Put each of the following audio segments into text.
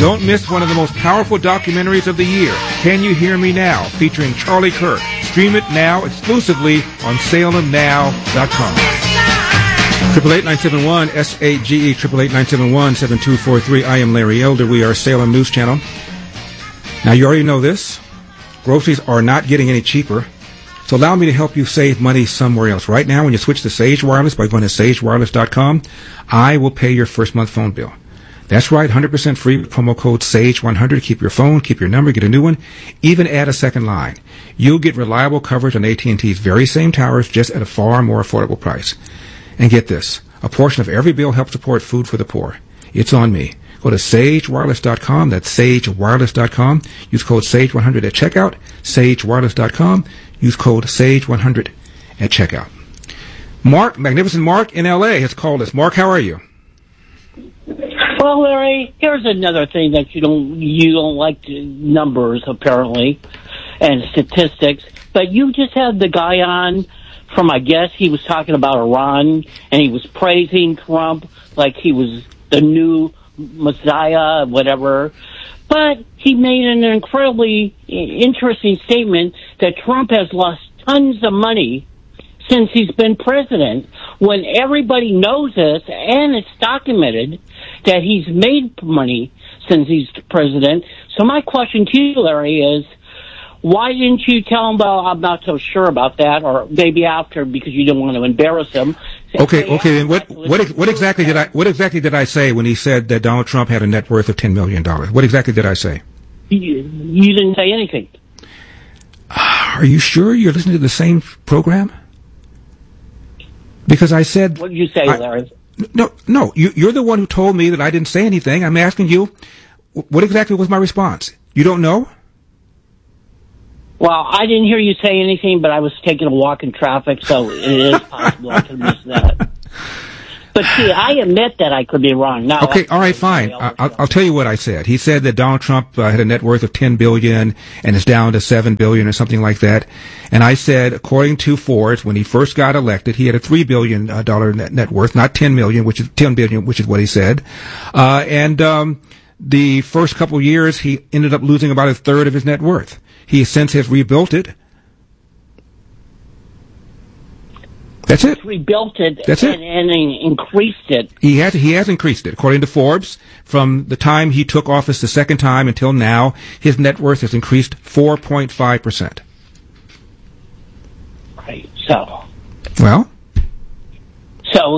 Don't miss one of the most powerful documentaries of the year, Can You Hear Me Now, featuring Charlie Kirk. Stream it now exclusively on SalemNow.com. 888-971 SAGE 888-971-7243. I am Larry Elder. We are Salem News Channel. Now you already know this. Groceries are not getting any cheaper. So allow me to help you save money somewhere else. Right now, when you switch to Sage Wireless by going to sagewireless.com, I will pay your first month phone bill. That's right, 100% free. Promo code SAGE100. Keep your phone, keep your number, get a new one, even add a second line. You'll get reliable coverage on AT&T's very same towers, just at a far more affordable price. And get this, a portion of every bill helps support food for the poor. It's on me. Go to sagewireless.com. That's sagewireless.com. Use code SAGE100 at checkout. sagewireless.com. Use code SAGE100 at checkout. Mark, Magnificent Mark in L.A. has called us. Mark, how are you? Well, Larry, here's another thing that you don't like numbers, apparently, and statistics. But you just had the guy on from, I guess, he was talking about Iran, and he was praising Trump like he was the new Messiah, whatever. But he made an incredibly interesting statement that Trump has lost tons of money since he's been president, when everybody knows this, and it's documented that he's made money since he's president. So my question to you, Larry, is why didn't you tell him, well, I'm not so sure about that, or maybe after because you didn't want to embarrass him? Okay. Then what exactly did I say when he said that Donald Trump had a net worth of $10 million? What exactly did I say? You didn't say anything. Are you sure you're listening to the same program? Because I said... What did you say, Larry? No. You're the one who told me that I didn't say anything. I'm asking you, what exactly was my response? You don't know? Well, I didn't hear you say anything, but I was taking a walk in traffic, so it is possible I could miss that. But see, I admit that I could be wrong. Now, okay, all right, fine. I'll tell you what I said. He said that Donald Trump had a net worth of $10 billion and is down to $7 billion or something like that. And I said, according to Forbes, when he first got elected, he had a $3 billion net worth, not $10 billion, which is what he said. The first couple of years, he ended up losing about a third of his net worth. He since has rebuilt it. That's it. Rebuilt it. That's it. And increased it. He has increased it. According to Forbes, from the time he took office the second time until now, his net worth has increased 4.5%. Right. So. Well. So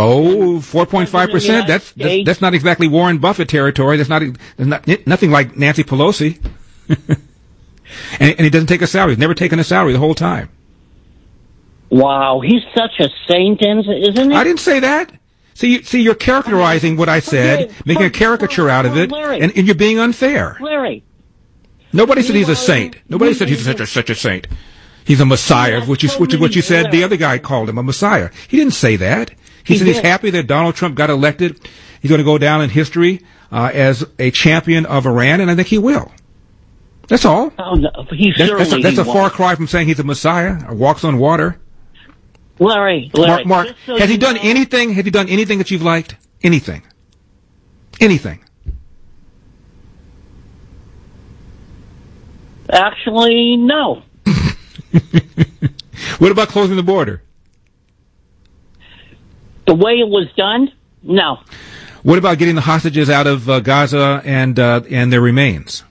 4.5%. That's not exactly Warren Buffett territory. That's nothing like Nancy Pelosi. and he doesn't take a salary. He's never taken a salary the whole time. Wow, he's such a saint, isn't he? I didn't say that. See, you're characterizing what I said, making a caricature out of it, and you're being unfair. Larry. Nobody said he's a saint. Nobody said he's such a saint. He's a messiah, which is what you said. The other guy called him a messiah. He didn't say that. He said he's happy that Donald Trump got elected. He's going to go down in history as a champion of Iran, and I think he will. That's all. Oh, no, that's a far cry from saying he's a messiah or walks on water. Larry, Mark, has he done anything? Have you done anything that you've liked? Anything? Actually, no. What about closing the border? The way it was done? No. What about getting the hostages out of Gaza and their remains?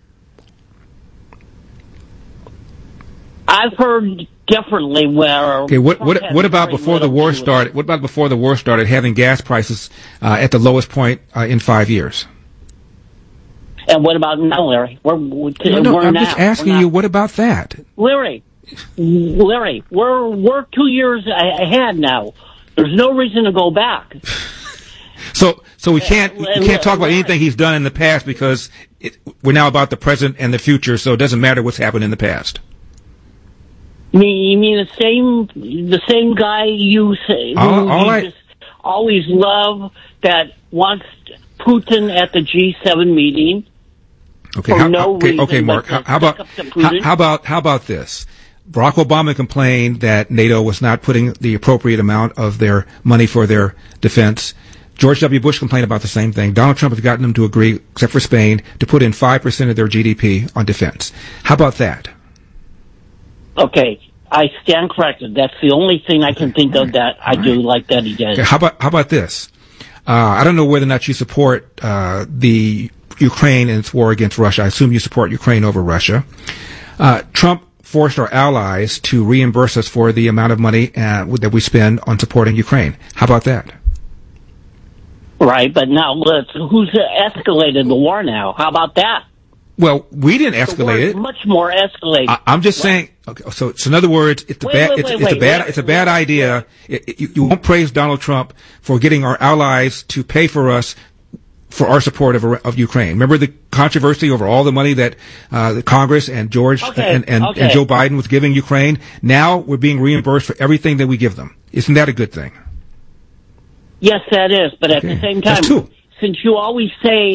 I've heard differently where. Okay, what about before the war started? What about before the war started, having gas prices at the lowest point in 5 years? And what about now, Larry? I'm just asking you. What about that, Larry? We're 2 years ahead now. There's no reason to go back. So we can't talk about anything he's done in the past because we're now about the present and the future. So it doesn't matter what's happened in the past. You mean the same guy you say just always love that wants Putin at the G7 meeting? Okay, okay, Mark. How about this? Barack Obama complained that NATO was not putting the appropriate amount of their money for their defense. George W. Bush complained about the same thing. Donald Trump has gotten them to agree, except for Spain, to put in 5% of their GDP on defense. How about that? Okay, I stand corrected. That's the only thing I can think of that I do like that he did. Okay, how about this? I don't know whether or not you support the Ukraine and its war against Russia. I assume you support Ukraine over Russia. Trump forced our allies to reimburse us for the amount of money that we spend on supporting Ukraine. How about that? Right, but now who's escalated the war now? How about that? Well, we didn't escalate it. Much more escalated. I'm just saying. Okay, so in other words, it's a bad idea. You won't praise Donald Trump for getting our allies to pay for us for our support of Ukraine. Remember the controversy over all the money that the Congress and George and Joe Biden was giving Ukraine? Now we're being reimbursed for everything that we give them. Isn't that a good thing? Yes, that is. But at the same time, that's two. Since you always say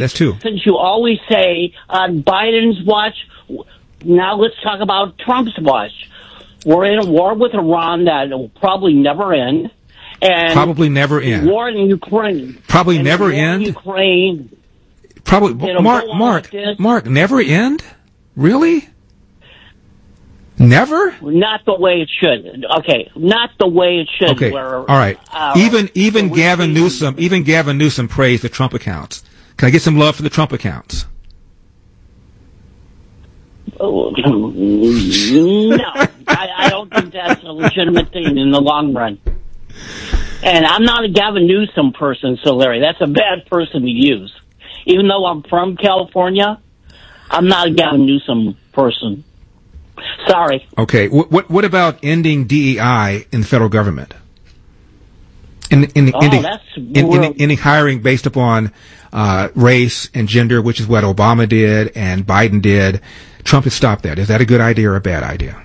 on Biden's watch, now let's talk about Trump's watch. We're in a war with Iran that will probably never end. And probably never end. War in Ukraine. Probably never end. Ukraine. Probably. Mark, never end? Really? Never? Not the way it should. Okay, not the way it should. Okay, all right. Even Gavin Newsom praised the Trump accounts. Can I get some love for the Trump accounts? No, I don't think that's a legitimate thing in the long run. And I'm not a Gavin Newsom person, so Larry, that's a bad person to use. Even though I'm from California, I'm not a Gavin Newsom person. Sorry. Okay. What about ending DEI in the federal government? Ending hiring based upon race and gender, which is what Obama did and Biden did. Trump has stopped that. Is that a good idea or a bad idea?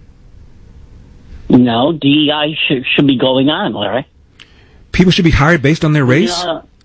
No, DEI should be going on, Larry. People should be hired based on their race?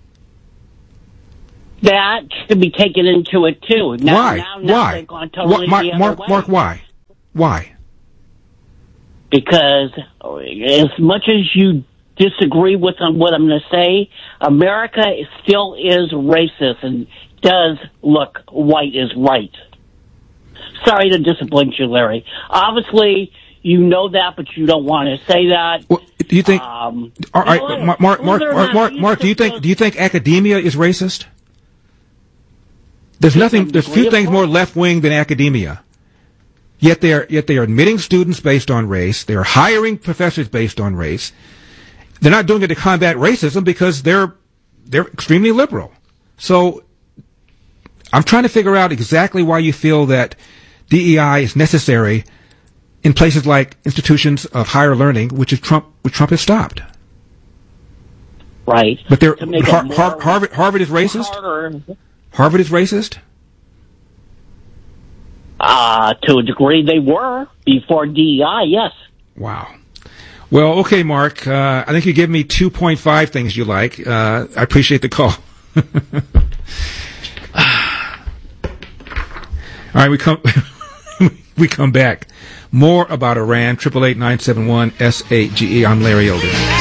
That should be taken into it, too. Why? Now they've gone totally the other way. Mark, why? Why? Because as much as you disagree with what I'm going to say, America still is racist and does look white is right. Sorry to disappoint you, Larry. Obviously, you know that, but you don't want to say that. Well, do you think? All right, Mark. Do you think academia is racist? There's few things more left wing than academia. Yet they are admitting students based on race. They are hiring professors based on race. They're not doing it to combat racism because they're extremely liberal. So I'm trying to figure out exactly why you feel that DEI is necessary in places like institutions of higher learning, which Trump has stopped. Right. But Harvard is racist? Harvard is racist? To a degree they were before DEI, yes. Wow. Well, okay, Mark. I think you give me 2.5 things you like. I appreciate the call. All right, we come back. More about Iran. 888-971-SAGE. I'm Larry Elder.